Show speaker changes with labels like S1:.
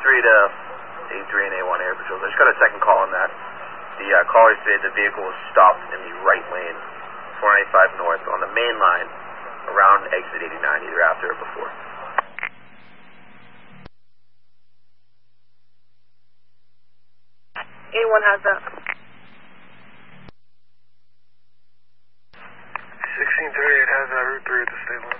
S1: to A3 and A1 Air Patrol. I just got a second call on that. The caller said the vehicle was stopped in the right lane, 495 north, on the main line, around exit 89, either after or before.
S2: A1 has that.
S3: 1638 has that Route 3 at the state line.